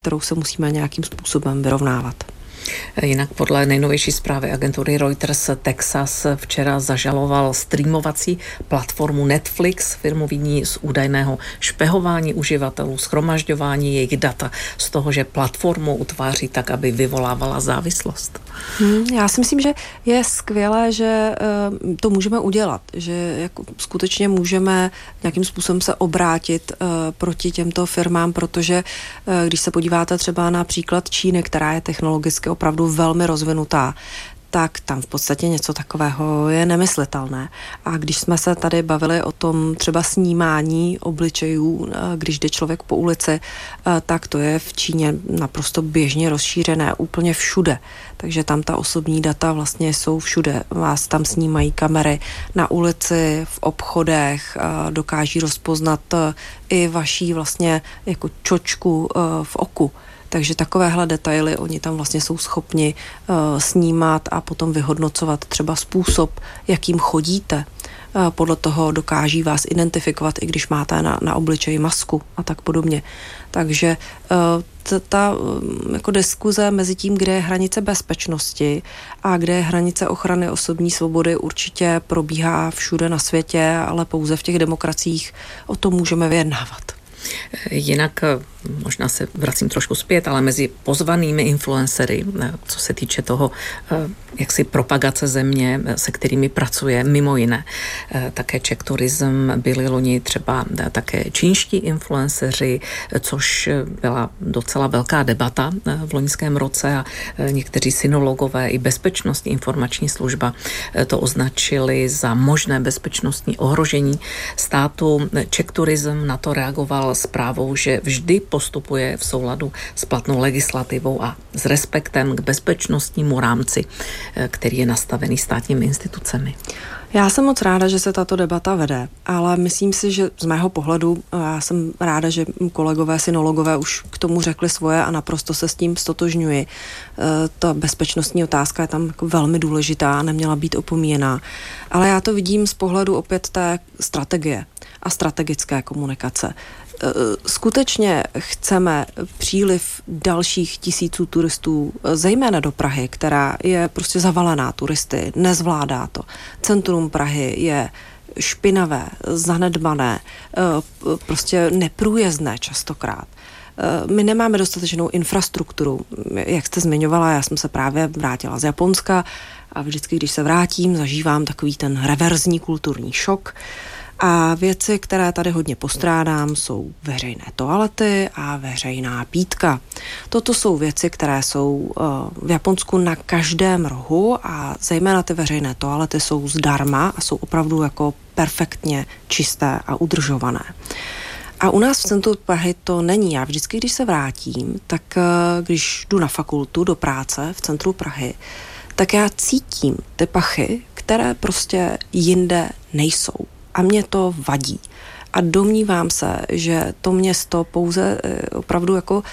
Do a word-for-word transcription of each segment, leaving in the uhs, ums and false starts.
kterou se musíme nějakým způsobem vyrovnávat. Jinak podle nejnovější zprávy agentury Reuters Texas včera zažaloval streamovací platformu Netflix. Firmu viní z údajného špehování uživatelů, shromažďování jejich data, z toho, že platformu utváří tak, aby vyvolávala závislost. Hmm, já si myslím, že je skvělé, že uh, to můžeme udělat, že jako skutečně můžeme nějakým způsobem se obrátit uh, proti těmto firmám, protože uh, když se podíváte třeba na příklad Číny, která je technologicky opravdu velmi rozvinutá, tak tam v podstatě něco takového je nemyslitelné. A když jsme se tady bavili o tom třeba snímání obličejů, když jde člověk po ulici, tak to je v Číně naprosto běžně rozšířené úplně všude. Takže tam ta osobní data vlastně jsou všude. Vás tam snímají kamery na ulici, v obchodech, dokáží rozpoznat i vaší vlastně jako čočku v oku. Takže takovéhle detaily oni tam vlastně jsou schopni uh, snímat a potom vyhodnocovat třeba způsob, jakým chodíte. Uh, podle toho dokáží vás identifikovat, i když máte na, na obličeji masku a tak podobně. Takže uh, t- ta um, jako diskuze mezi tím, kde je hranice bezpečnosti a kde je hranice ochrany osobní svobody, určitě probíhá všude na světě, ale pouze v těch demokraciích o tom můžeme vyjednávat. Jinak možná se vracím trošku zpět, ale mezi pozvanými influencery, co se týče toho, jak si propagace země, se kterými pracuje, mimo jiné. Také Czech Tourism byli loni třeba také čínští influenceři, což byla docela velká debata v loňském roce a někteří synologové i bezpečnostní informační služba to označili za možné bezpečnostní ohrožení státu. Czech Tourism na to reagoval zprávou, že vždy postupuje v souladu s platnou legislativou a s respektem k bezpečnostnímu rámci, který je nastavený státními institucemi. Já jsem moc ráda, že se tato debata vede, ale myslím si, že z mého pohledu, já jsem ráda, že kolegové, synologové už k tomu řekli svoje a naprosto se s tím stotožňuji. Ta bezpečnostní otázka je tam jako velmi důležitá a neměla být opomíjená. Ale já to vidím z pohledu opět té strategie a strategické komunikace. Skutečně chceme příliv dalších tisíců turistů, zejména do Prahy, která je prostě zavalená turisty, nezvládá to. Centrum Prahy je špinavé, zanedbané, prostě neprůjezdné častokrát. My nemáme dostatečnou infrastrukturu. Jak jste zmiňovala, já jsem se právě vrátila z Japonska a vždycky, když se vrátím, zažívám takový ten reverzní kulturní šok. A věci, které tady hodně postrádám, jsou veřejné toalety a veřejná pítka. Toto jsou věci, které jsou v Japonsku na každém rohu a zejména ty veřejné toalety jsou zdarma a jsou opravdu jako perfektně čisté a udržované. A u nás v centru Prahy to není. Já vždycky, když se vrátím, tak když jdu na fakultu do práce v centru Prahy, tak já cítím ty pachy, které prostě jinde nejsou. A mě to vadí. A domnívám se, že to město pouze opravdu jako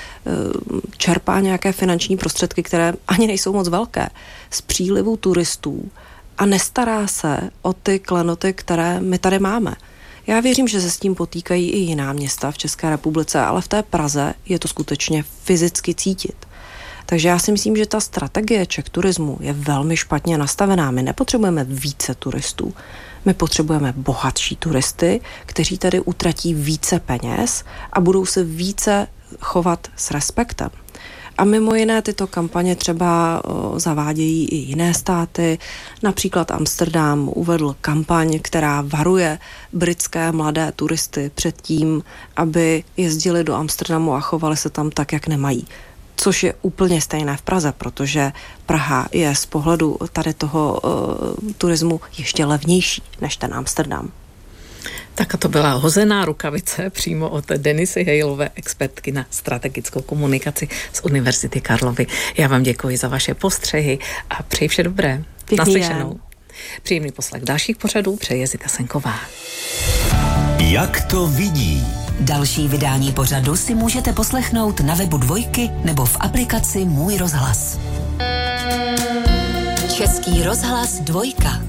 čerpá nějaké finanční prostředky, které ani nejsou moc velké, z přílivu turistů a nestará se o ty klenoty, které my tady máme. Já věřím, že se s tím potýkají i jiná města v České republice, ale v té Praze je to skutečně fyzicky cítit. Takže já si myslím, že ta strategie Czech Tourismu je velmi špatně nastavená. My nepotřebujeme více turistů. My potřebujeme bohatší turisty, kteří tady utratí více peněz a budou se více chovat s respektem. A mimo jiné tyto kampaně třeba o, zavádějí i jiné státy. Například Amsterdam uvedl kampaň, která varuje britské mladé turisty před tím, aby jezdili do Amsterdamu a chovali se tam tak, jak nemají. Což je úplně stejné v Praze, protože Praha je z pohledu tady toho uh, turismu ještě levnější než ten Amsterdam. Tak a to byla hozená rukavice přímo od Denisy Hejlové, expertky na strategickou komunikaci z Univerzity Karlovy. Já vám děkuji za vaše postřehy a přeji vše dobré. Naslyšenou. Příjemný poslech dalších pořadů přeje Zita Senková. Jak to vidí? Další vydání pořadu si můžete poslechnout na webu Dvojky nebo v aplikaci Můj rozhlas. Český rozhlas Dvojka.